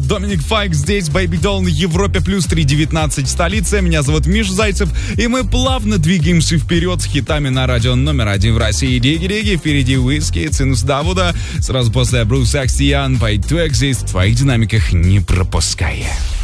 Доминик Файк здесь, Baby Doll на Европе плюс 3.19 столица. Меня зовут Миша Зайцев, и мы плавно двигаемся вперед с хитами на радио номер 1 в России. Диги-диги, впереди Whiskey, Цинус Давуда. Сразу после Bruce Axian, Fight to Exist. В твоих динамиках не пропускай.